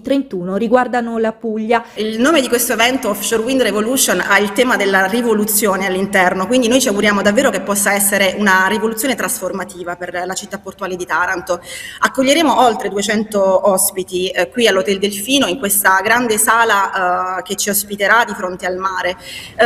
2031 riguardano la Puglia. Il nome di questo evento, Offshore Wind Revolution, ha il tema della rivoluzione all'interno, quindi noi ci auguriamo davvero che possa essere una rivoluzione trasformativa per la città portuale di Taranto. Accoglieremo oltre 200 ospiti qui all'Hotel Delfino, in questa grande sala che ci ospiterà di fronte al mare.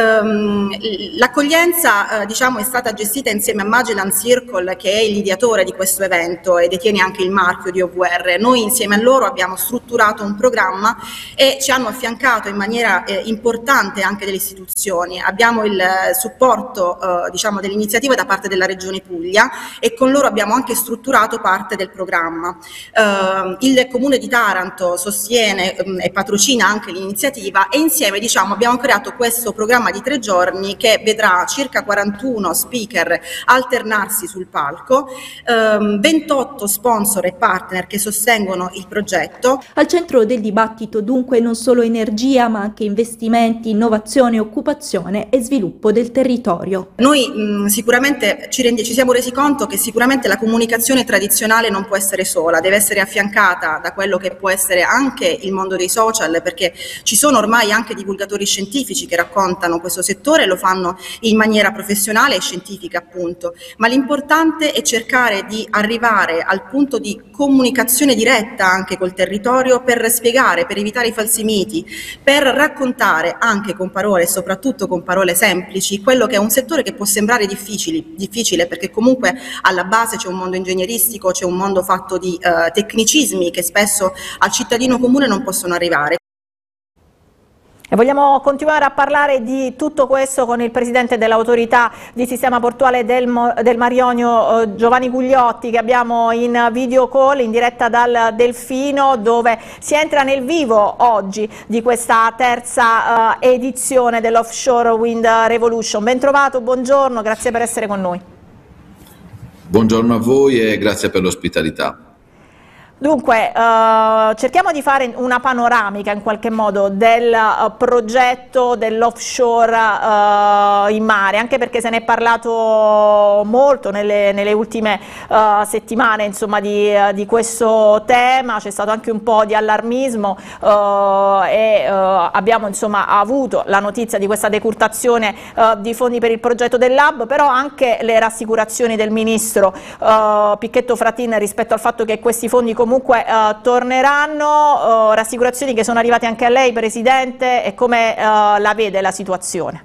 L'accoglienza è stata gestita insieme a Magellan Circle, che è l'ideatore di questo evento e detiene anche il marchio di OVR. Noi insieme a loro abbiamo strutturato un programma e ci hanno affiancato in maniera importante anche delle istituzioni. Abbiamo il supporto dell'iniziativa da parte della Regione Puglia e con loro abbiamo anche strutturato parte del programma. Il Comune di Taranto sostiene e patrocina anche l'iniziativa e insieme abbiamo creato questo programma di 3 giorni che vedrà circa 41 speaker alternarsi sul palco, 28 sponsor e partner che sostengono il progetto. Al centro del dibattito dunque non solo energia ma anche investimenti, innovazione, occupazione e sviluppo del territorio. Noi sicuramente ci siamo resi conto che sicuramente la comunicazione tradizionale non può essere sola, deve essere affiancata da quello che può essere anche il mondo dei social, perché ci sono ormai anche divulgatori scientifici che raccontano questo settore e lo fanno in maniera professionale e scientifica appunto, ma l'importante è cercare di arrivare al punto di comunicazione diretta anche col territorio per spiegare, per evitare i falsi miti, per raccontare anche con parole e soprattutto con parole semplici quello che è un settore che può sembrare difficile perché comunque alla base c'è un mondo ingegneristico, c'è un mondo fatto di tecnicismi che spesso al cittadino comune non possono arrivare. E vogliamo continuare a parlare di tutto questo con il presidente dell'autorità di sistema portuale del Mar Ionio, Giovanni Gugliotti, che abbiamo in video call in diretta dal Delfino, dove si entra nel vivo oggi di questa terza edizione dell'Offshore Wind Revolution. Ben trovato, buongiorno, grazie per essere con noi. Buongiorno a voi e grazie per l'ospitalità. Dunque, cerchiamo di fare una panoramica in qualche modo del progetto dell'offshore in mare, anche perché se ne è parlato molto nelle ultime settimane, insomma, di questo tema. C'è stato anche un po' di allarmismo e abbiamo insomma avuto la notizia di questa decurtazione di fondi per il progetto del Lab, però anche le rassicurazioni del ministro Picchetto Fratin rispetto al fatto che questi fondi comunque torneranno, rassicurazioni che sono arrivate anche a lei, Presidente, e come la vede la situazione?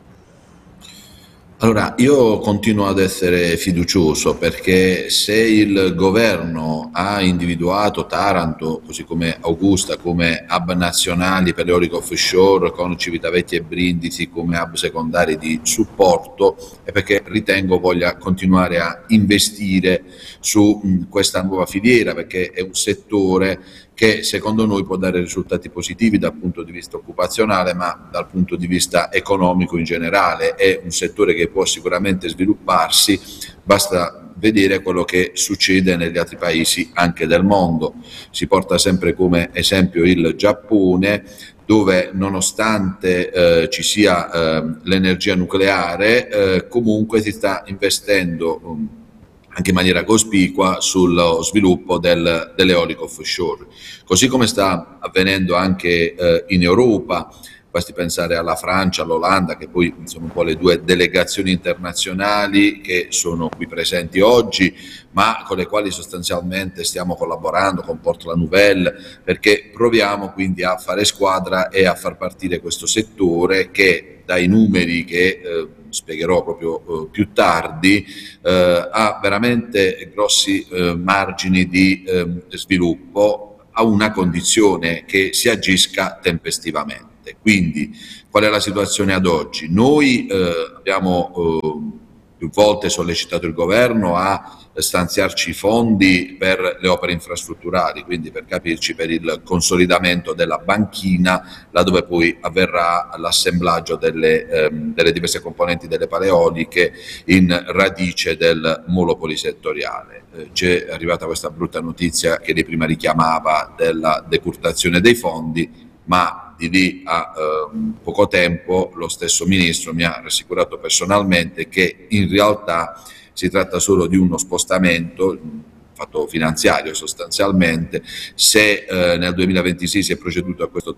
Allora, io continuo ad essere fiducioso, perché se il governo ha individuato Taranto, così come Augusta, come hub nazionali per l'eolico offshore, con Civitavecchia e Brindisi come hub secondari di supporto, è perché ritengo voglia continuare a investire su questa nuova filiera, perché è un settore che secondo noi può dare risultati positivi dal punto di vista occupazionale, ma dal punto di vista economico in generale. È un settore che può sicuramente svilupparsi, basta vedere quello che succede negli altri paesi anche del mondo. Si porta sempre come esempio il Giappone, dove nonostante ci sia l'energia nucleare, comunque si sta investendo anche in maniera cospicua sullo sviluppo dell'eolico offshore. Così come sta avvenendo anche in Europa, basti pensare alla Francia, all'Olanda, che poi sono un po' le due delegazioni internazionali che sono qui presenti oggi, ma con le quali sostanzialmente stiamo collaborando con Porto La Nouvelle, perché proviamo quindi a fare squadra e a far partire questo settore che, dai numeri che spiegherò proprio più tardi, ha veramente grossi margini di sviluppo, a una condizione che si agisca tempestivamente. Quindi qual è la situazione ad oggi? Noi abbiamo più volte sollecitato il governo a stanziarci fondi per le opere infrastrutturali, quindi per capirci per il consolidamento della banchina, laddove poi avverrà l'assemblaggio delle diverse componenti delle paleoliche in radice del molo polisettoriale. C'è arrivata questa brutta notizia che lei prima richiamava della decurtazione dei fondi, ma di lì a poco tempo lo stesso ministro mi ha rassicurato personalmente che in realtà si tratta solo di uno spostamento fatto finanziario sostanzialmente. Se nel 2026 si è proceduto a questo